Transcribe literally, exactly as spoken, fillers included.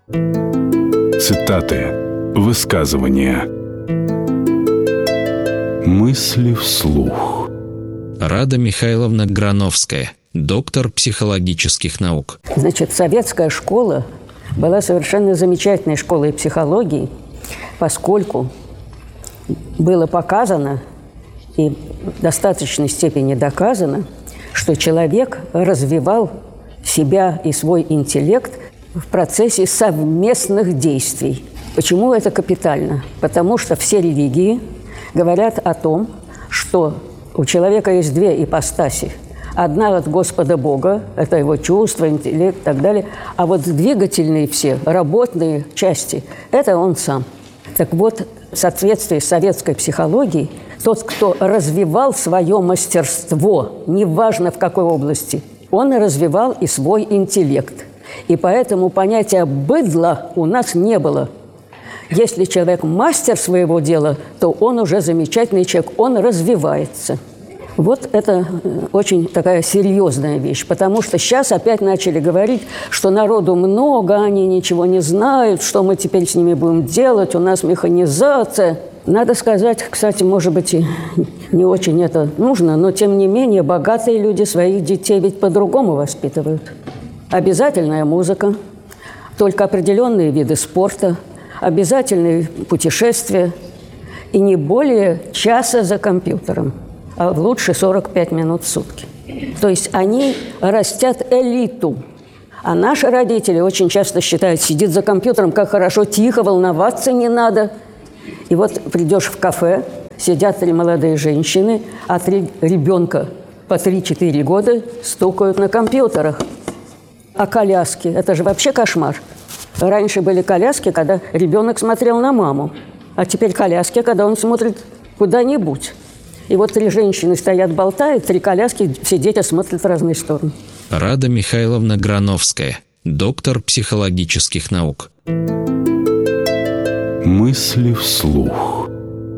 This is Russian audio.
Цитаты, высказывания, мысли вслух. Рада Михайловна Грановская, доктор психологических наук. Значит, советская школа была совершенно замечательной школой психологии, поскольку было показано и в достаточной степени доказано, что человек развивал себя и свой интеллект в процессе совместных действий. Почему это капитально? Потому что все религии говорят о том, что у человека есть две ипостаси. Одна от Господа Бога, это его чувства, интеллект и так далее, а вот двигательные все, работные части, это он сам. Так вот, в соответствии с советской психологией, тот, кто развивал свое мастерство, неважно в какой области, он развивал и свой интеллект. И поэтому понятия «быдло» у нас не было. Если человек мастер своего дела, то он уже замечательный человек, он развивается. Вот это очень такая серьезная вещь, потому что сейчас опять начали говорить, что народу много, они ничего не знают, что мы теперь с ними будем делать, у нас механизация. Надо сказать, кстати, может быть, и не очень это нужно, но тем не менее богатые люди своих детей ведь по-другому воспитывают. Обязательная музыка, только определенные виды спорта, обязательные путешествия и не более часа за компьютером, а лучше сорок пять минут в сутки. То есть они растят элиту. А наши родители очень часто считают, сидит за компьютером, как хорошо, тихо, волноваться не надо. И вот придешь в кафе, сидят три молодые женщины, а три ребенка по три-четыре года стукают на компьютерах. А коляски – это же вообще кошмар. Раньше были коляски, когда ребенок смотрел на маму, а теперь коляски, когда он смотрит куда-нибудь. И вот три женщины стоят, болтают, три коляски, все дети смотрят в разные стороны. Рада Михайловна Грановская, доктор психологических наук. Мысли вслух.